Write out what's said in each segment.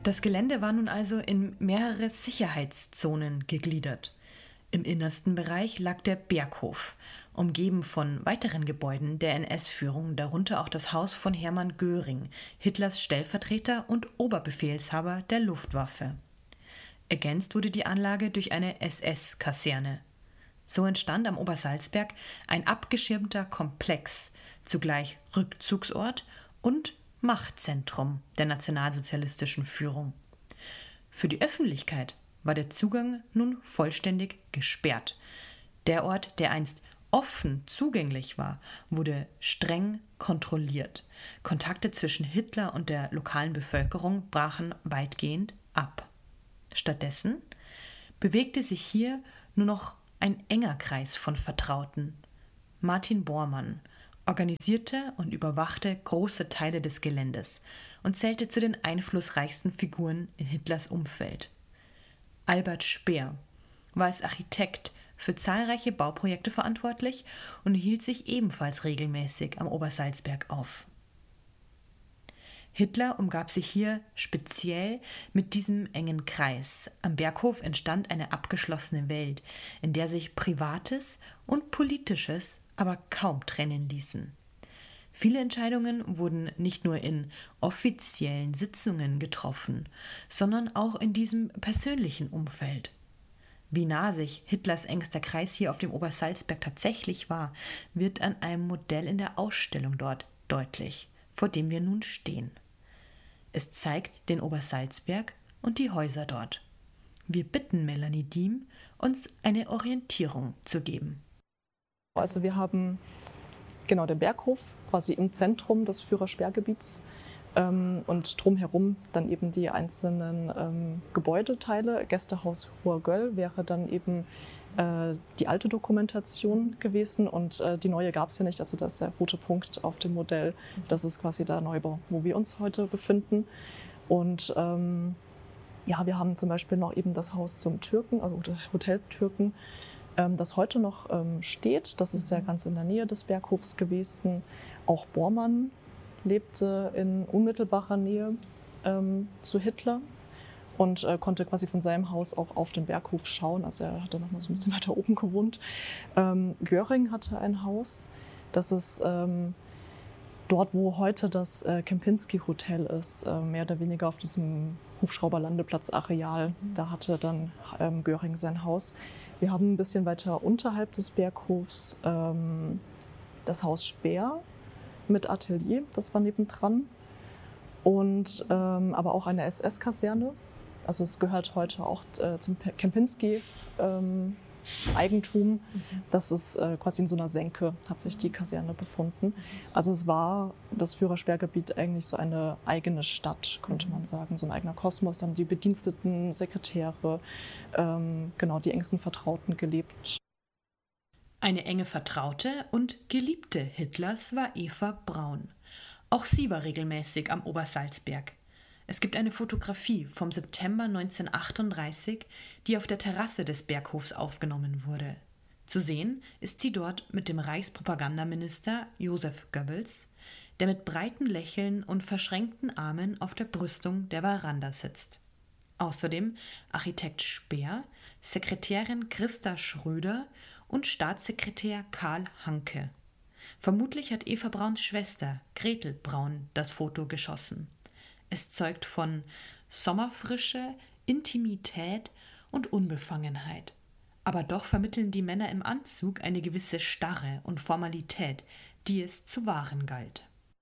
Das Gelände war nun also in mehrere Sicherheitszonen gegliedert. Im innersten Bereich lag der Berghof, umgeben von weiteren Gebäuden der NS-Führung, darunter auch das Haus von Hermann Göring, Hitlers Stellvertreter und Oberbefehlshaber der Luftwaffe. Ergänzt wurde die Anlage durch eine SS-Kaserne. So entstand am Obersalzberg ein abgeschirmter Komplex, zugleich Rückzugsort und Machtzentrum der nationalsozialistischen Führung. Für die Öffentlichkeit war der Zugang nun vollständig gesperrt. Der Ort, der einst offen zugänglich war, wurde streng kontrolliert. Kontakte zwischen Hitler und der lokalen Bevölkerung brachen weitgehend ab. Stattdessen bewegte sich hier nur noch ein enger Kreis von Vertrauten. Martin Bormann organisierte und überwachte große Teile des Geländes und zählte zu den einflussreichsten Figuren in Hitlers Umfeld. Albert Speer war als Architekt für zahlreiche Bauprojekte verantwortlich und hielt sich ebenfalls regelmäßig am Obersalzberg auf. Hitler umgab sich hier speziell mit diesem engen Kreis. Am Berghof entstand eine abgeschlossene Welt, in der sich Privates und Politisches aber kaum trennen ließen. Viele Entscheidungen wurden nicht nur in offiziellen Sitzungen getroffen, sondern auch in diesem persönlichen Umfeld. Wie nah sich Hitlers engster Kreis hier auf dem Obersalzberg tatsächlich war, wird an einem Modell in der Ausstellung dort deutlich, vor dem wir nun stehen. Es zeigt den Obersalzberg und die Häuser dort. Wir bitten Melanie Diem, uns eine Orientierung zu geben. Also wir haben genau den Berghof quasi im Zentrum des Führersperrgebiets und drumherum dann eben die einzelnen Gebäudeteile. Gästehaus Hoher Göll wäre dann eben die alte Dokumentation gewesen und die neue gab es ja nicht. Also das ist der rote Punkt auf dem Modell. Das ist quasi der Neubau, wo wir uns heute befinden. Und ja, wir haben zum Beispiel noch eben das Haus zum Türken, also Hotel Türken, das heute noch steht. Das ist ja ganz in der Nähe des Berghofs gewesen. Auch Bormann lebte in unmittelbarer Nähe zu Hitler und konnte quasi von seinem Haus auch auf den Berghof schauen. Also er hatte noch mal so ein bisschen weiter oben gewohnt. Göring hatte ein Haus, das ist dort, wo heute das Kempinski-Hotel ist, mehr oder weniger auf diesem Hubschrauberlandeplatz-Areal. Da hatte dann Göring sein Haus. Wir haben ein bisschen weiter unterhalb des Berghofs das Haus Speer mit Atelier, das war nebendran. Und aber auch eine SS-Kaserne. Also es gehört heute auch zum Kempinski-Eigentum. Das ist quasi in so einer Senke, hat sich die Kaserne befunden. Also es war das Führersperrgebiet eigentlich so eine eigene Stadt, könnte man sagen, so ein eigener Kosmos. Dann die Bediensteten, Sekretäre, genau, die engsten Vertrauten gelebt. Eine enge Vertraute und Geliebte Hitlers war Eva Braun. Auch sie war regelmäßig am Obersalzberg. Es gibt eine Fotografie vom September 1938, die auf der Terrasse des Berghofs aufgenommen wurde. Zu sehen ist sie dort mit dem Reichspropagandaminister Josef Goebbels, der mit breitem Lächeln und verschränkten Armen auf der Brüstung der Veranda sitzt. Außerdem Architekt Speer, Sekretärin Christa Schröder und Staatssekretär Karl Hanke. Vermutlich hat Eva Brauns Schwester Gretel Braun das Foto geschossen. Es zeugt von Sommerfrische, Intimität und Unbefangenheit. Aber doch vermitteln die Männer im Anzug eine gewisse Starre und Formalität, die es zu wahren galt.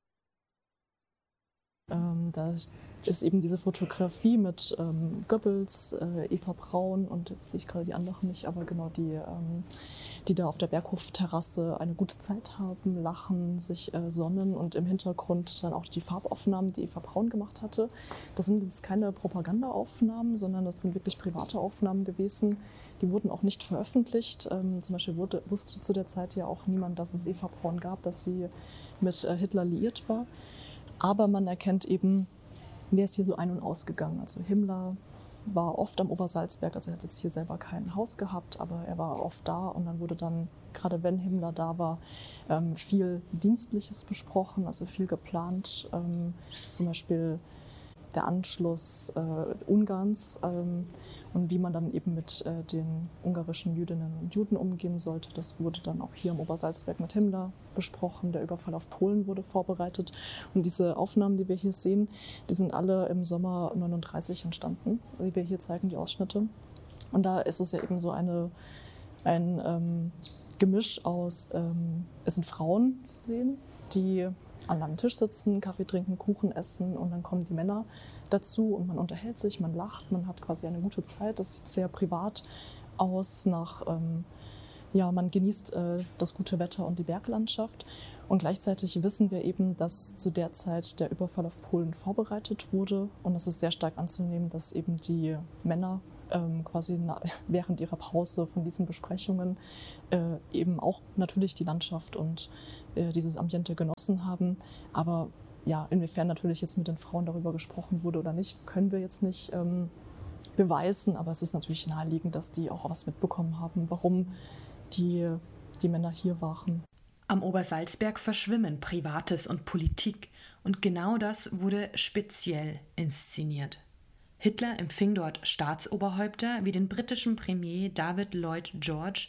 Da ist eben diese Fotografie mit Goebbels, Eva Braun und jetzt sehe ich gerade die anderen nicht, aber genau die da auf der Berghofterrasse eine gute Zeit haben, lachen, sich sonnen und im Hintergrund dann auch die Farbaufnahmen, die Eva Braun gemacht hatte. Das sind jetzt keine Propagandaaufnahmen, sondern das sind wirklich private Aufnahmen gewesen. Die wurden auch nicht veröffentlicht. Zum Beispiel wusste zu der Zeit ja auch niemand, dass es Eva Braun gab, dass sie mit Hitler liiert war. Aber man erkennt eben, wer ist hier so ein- und ausgegangen. Also Himmler war oft am Obersalzberg, also er hat jetzt hier selber kein Haus gehabt, aber er war oft da und dann wurde dann, gerade wenn Himmler da war, viel Dienstliches besprochen, also viel geplant. Zum Beispiel der Anschluss Ungarns und wie man dann eben mit den ungarischen Jüdinnen und Juden umgehen sollte. Das wurde dann auch hier im Obersalzberg mit Himmler besprochen. Der Überfall auf Polen wurde vorbereitet. Und diese Aufnahmen, die wir hier sehen, die sind alle im Sommer 1939 entstanden, die wir hier zeigen, die Ausschnitte. Und da ist es ja eben so ein Gemisch aus, es sind Frauen zu sehen, die an einem Tisch sitzen, Kaffee trinken, Kuchen essen und dann kommen die Männer dazu und man unterhält sich, man lacht, man hat quasi eine gute Zeit. Das sieht sehr privat aus, man genießt das gute Wetter und die Berglandschaft. Und gleichzeitig wissen wir eben, dass zu der Zeit der Überfall auf Polen vorbereitet wurde und es ist sehr stark anzunehmen, dass eben die Männer quasi während ihrer Pause von diesen Besprechungen eben auch natürlich die Landschaft und dieses Ambiente genossen haben. Aber ja, inwiefern natürlich jetzt mit den Frauen darüber gesprochen wurde oder nicht, können wir jetzt nicht beweisen. Aber es ist natürlich naheliegend, dass die auch was mitbekommen haben, warum die Männer hier waren. Am Obersalzberg verschwimmen Privates und Politik. Und genau das wurde speziell inszeniert. Hitler empfing dort Staatsoberhäupter wie den britischen Premier David Lloyd George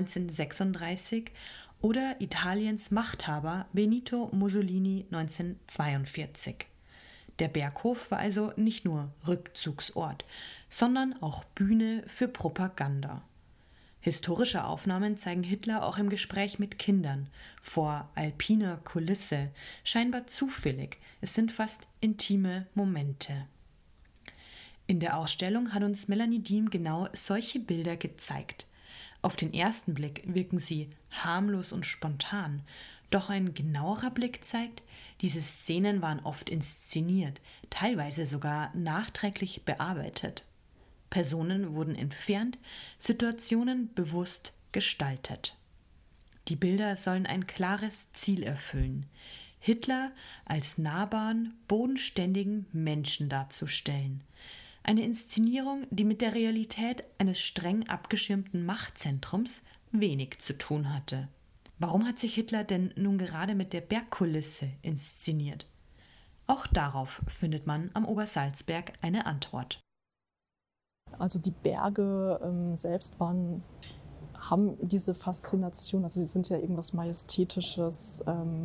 1936 oder Italiens Machthaber Benito Mussolini 1942. Der Berghof war also nicht nur Rückzugsort, sondern auch Bühne für Propaganda. Historische Aufnahmen zeigen Hitler auch im Gespräch mit Kindern, vor alpiner Kulisse, scheinbar zufällig, es sind fast intime Momente. In der Ausstellung hat uns Melanie Diem genau solche Bilder gezeigt. Auf den ersten Blick wirken sie harmlos und spontan, doch ein genauerer Blick zeigt, diese Szenen waren oft inszeniert, teilweise sogar nachträglich bearbeitet. Personen wurden entfernt, Situationen bewusst gestaltet. Die Bilder sollen ein klares Ziel erfüllen: Hitler als nahbaren, bodenständigen Menschen darzustellen. Eine Inszenierung, die mit der Realität eines streng abgeschirmten Machtzentrums wenig zu tun hatte. Warum hat sich Hitler denn nun gerade mit der Bergkulisse inszeniert? Auch darauf findet man am Obersalzberg eine Antwort. Also die Berge selbst haben diese Faszination, also sie sind ja irgendwas Majestätisches,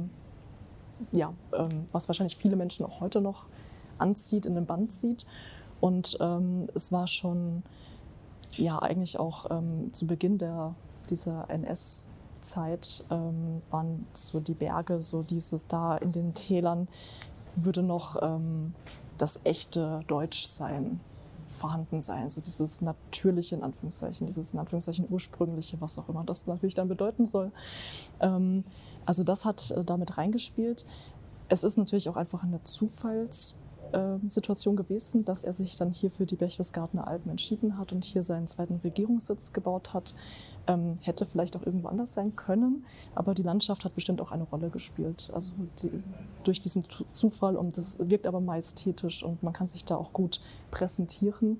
was wahrscheinlich viele Menschen auch heute noch anzieht, in den Bann zieht. Und es war schon eigentlich auch zu Beginn dieser NS-Zeit waren so die Berge, so dieses da in den Tälern würde noch das echte Deutschsein vorhanden sein, so dieses natürliche in Anführungszeichen, dieses in Anführungszeichen ursprüngliche, was auch immer das natürlich dann bedeuten soll. Also das hat damit reingespielt. Es ist natürlich auch einfach eine Zufallssituation gewesen, dass er sich dann hier für die Berchtesgadener Alpen entschieden hat und hier seinen zweiten Regierungssitz gebaut hat. Hätte vielleicht auch irgendwo anders sein können, aber die Landschaft hat bestimmt auch eine Rolle gespielt. Also durch diesen Zufall, und das wirkt aber majestätisch und man kann sich da auch gut präsentieren.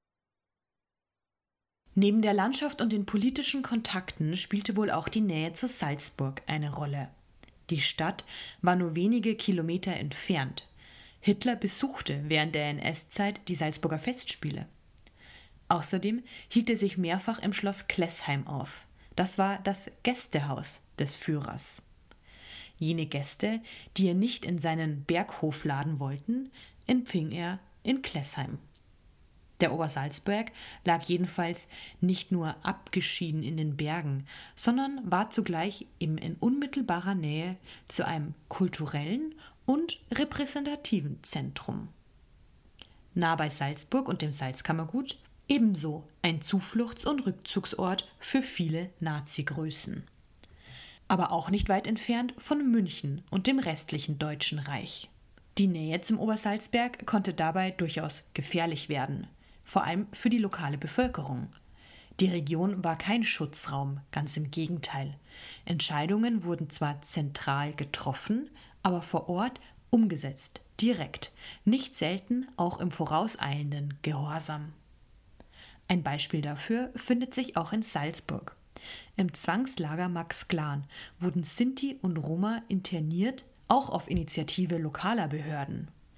Neben der Landschaft und den politischen Kontakten spielte wohl auch die Nähe zu Salzburg eine Rolle. Die Stadt war nur wenige Kilometer entfernt. Hitler besuchte während der NS-Zeit die Salzburger Festspiele. Außerdem hielt er sich mehrfach im Schloss Klessheim auf. Das war das Gästehaus des Führers. Jene Gäste, die er nicht in seinen Berghof laden wollten, empfing er in Klessheim. Der Obersalzberg lag jedenfalls nicht nur abgeschieden in den Bergen, sondern war zugleich in unmittelbarer Nähe zu einem kulturellen und repräsentativen Zentrum. Nah bei Salzburg und dem Salzkammergut ebenso ein Zufluchts- und Rückzugsort für viele Nazi-Größen. Aber auch nicht weit entfernt von München und dem restlichen Deutschen Reich. Die Nähe zum Obersalzberg konnte dabei durchaus gefährlich werden, vor allem für die lokale Bevölkerung. Die Region war kein Schutzraum, ganz im Gegenteil. Entscheidungen wurden zwar zentral getroffen, aber vor Ort umgesetzt, direkt, nicht selten auch im vorauseilenden Gehorsam. Ein Beispiel dafür findet sich auch in Salzburg. Im Zwangslager Max Glan wurden Sinti und Roma interniert, auch auf Initiative lokaler Behörden.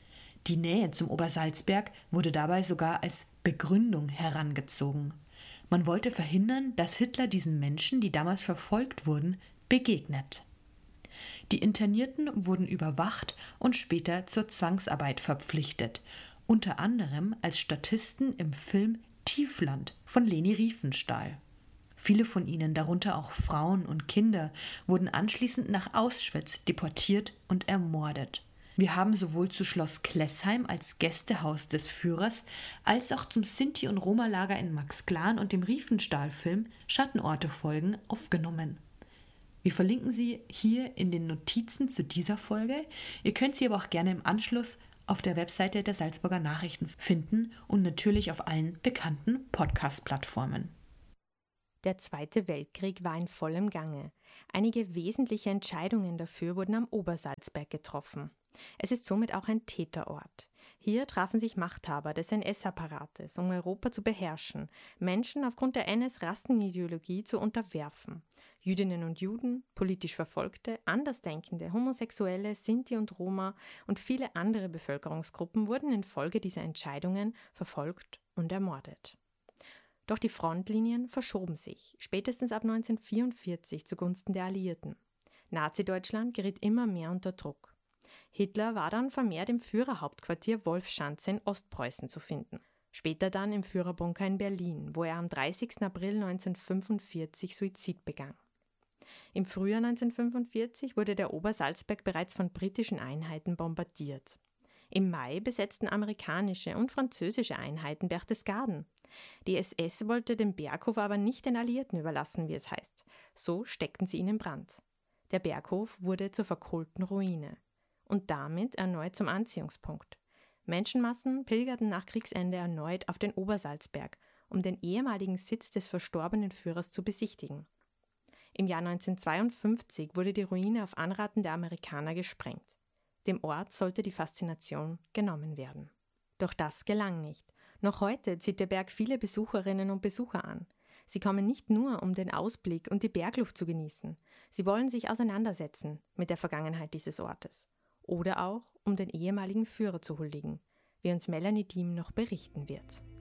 Die Nähe zum Obersalzberg wurde dabei sogar als Begründung herangezogen. Man wollte verhindern, dass Hitler diesen Menschen, die damals verfolgt wurden, begegnet. Die Internierten wurden überwacht und später zur Zwangsarbeit verpflichtet, unter anderem als Statisten im Film Tiefland von Leni Riefenstahl. Viele von ihnen, darunter auch Frauen und Kinder, wurden anschließend nach Auschwitz deportiert und ermordet. Wir haben sowohl zu Schloss Klessheim als Gästehaus des Führers als auch zum Sinti- und Roma-Lager in Maxglan und dem Riefenstahl-Film Schattenorte-Folgen aufgenommen. Wir verlinken sie hier in den Notizen zu dieser Folge. Ihr könnt sie aber auch gerne im Anschluss auf der Webseite der Salzburger Nachrichten finden und natürlich auf allen bekannten Podcast-Plattformen. Der Zweite Weltkrieg war in vollem Gange. Einige wesentliche Entscheidungen dafür wurden am Obersalzberg getroffen. Es ist somit auch ein Täterort. Hier trafen sich Machthaber des NS-Apparates, um Europa zu beherrschen, Menschen aufgrund der NS-Rassenideologie zu unterwerfen. Jüdinnen und Juden, politisch Verfolgte, Andersdenkende, Homosexuelle, Sinti und Roma und viele andere Bevölkerungsgruppen wurden infolge dieser Entscheidungen verfolgt und ermordet. Doch die Frontlinien verschoben sich, spätestens ab 1944 zugunsten der Alliierten. Nazi-Deutschland geriet immer mehr unter Druck. Hitler war dann vermehrt im Führerhauptquartier Wolfschanze in Ostpreußen zu finden. Später dann im Führerbunker in Berlin, wo er am 30. April 1945 Suizid begangen. Im Frühjahr 1945 wurde der Obersalzberg bereits von britischen Einheiten bombardiert. Im Mai besetzten amerikanische und französische Einheiten Berchtesgaden. Die SS wollte den Berghof aber nicht den Alliierten überlassen, wie es heißt. So steckten sie ihn in Brand. Der Berghof wurde zur verkohlten Ruine und damit erneut zum Anziehungspunkt. Menschenmassen pilgerten nach Kriegsende erneut auf den Obersalzberg, um den ehemaligen Sitz des verstorbenen Führers zu besichtigen. Im Jahr 1952 wurde die Ruine auf Anraten der Amerikaner gesprengt. Dem Ort sollte die Faszination genommen werden. Doch das gelang nicht. Noch heute zieht der Berg viele Besucherinnen und Besucher an. Sie kommen nicht nur, um den Ausblick und die Bergluft zu genießen. Sie wollen sich auseinandersetzen mit der Vergangenheit dieses Ortes. Oder auch, um den ehemaligen Führer zu huldigen, wie uns Melanie Diem noch berichten wird.